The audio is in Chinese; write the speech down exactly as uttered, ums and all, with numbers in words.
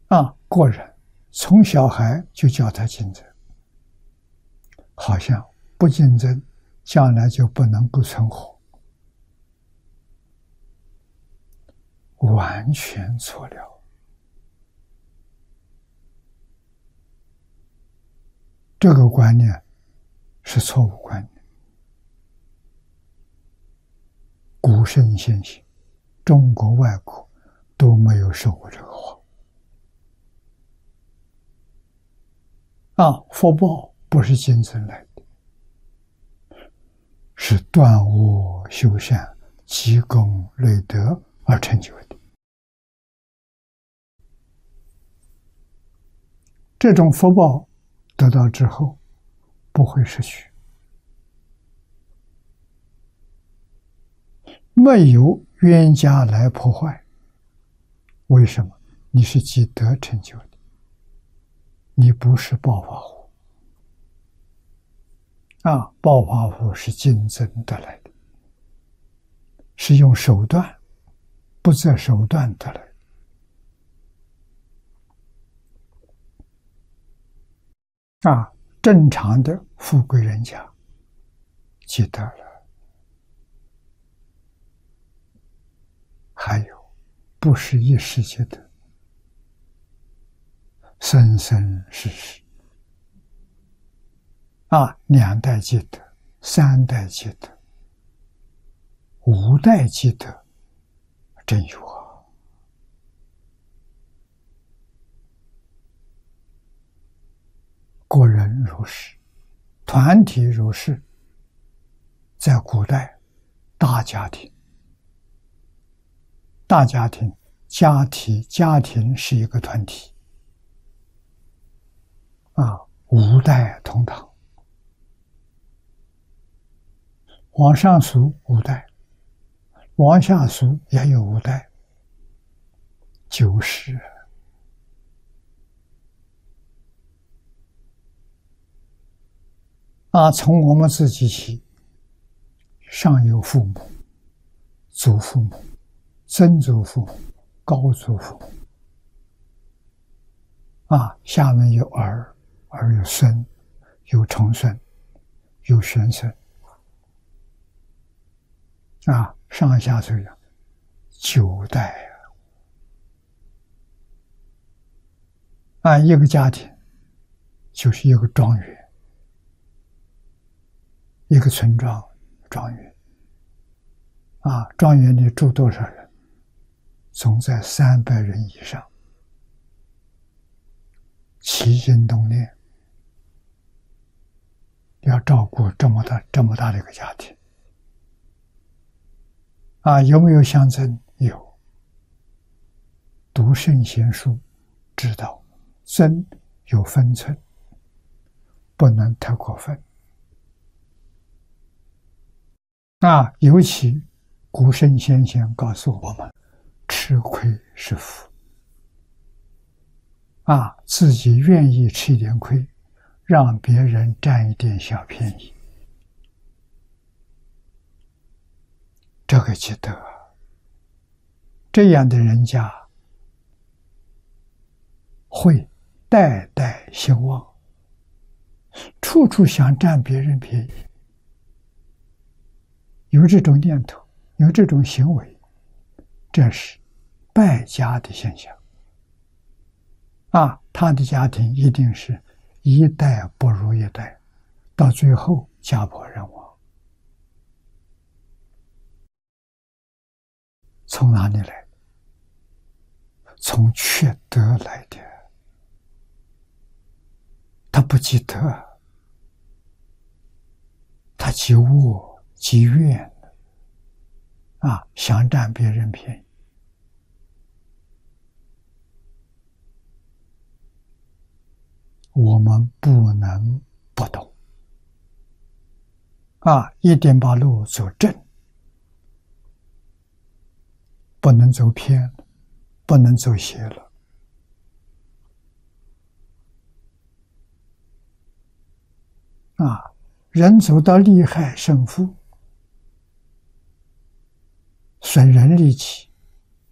啊，个人从小孩就教他竞争，好像不竞争，将来就不能够存活，完全错了。这个观念是错误观念。古圣先贤，中国外国都没有说过这个话。啊，福报不是竞争来的，是断恶修善、积功累德而成就的。这种福报得到之后不会失去，没有冤家来破坏。为什么？你是积德成就的，你不是暴发户啊！暴发户是竞争得来的，是用手段，不择手段得来的。啊，正常的富贵人家积德了。还有不是一时积德，生生世世啊，两代积德，三代积德，五代积德，真有啊！个人如是，团体如是。在古代，大家庭，大家庭，家庭，家庭是一个团体啊，五代同堂，往上数五代，往下数也有五代，九世。啊，从我们自己起，上有父母、祖父母、曾祖父母、高祖父母，啊，下面有儿，儿有孙，有重孙，有玄孙，啊，上下这样九代啊，啊，一个家庭就是一个庄园。一个村庄，庄园，啊，庄园里住多少人？总在三百人以上，齐心动念，要照顾这么大这么大的一个家庭，啊，有没有相争？有。读圣贤书，知道争有分寸，不能太过分。啊，尤其古圣先贤告诉我们，吃亏是福。啊，自己愿意吃一点亏，让别人占一点小便宜，这个积德。这样的人家会代代兴旺，处处想占别人便宜。有这种念头，有这种行为，这是败家的现象。啊，他的家庭一定是一代不如一代，到最后家破人亡。从哪里来？从缺德来的。他不积德，他积恶积怨，啊，想占别人便宜。我们不能不懂，啊，一定把路走正，不能走偏了，不能走邪了。啊，人走到利害胜负，损人利己，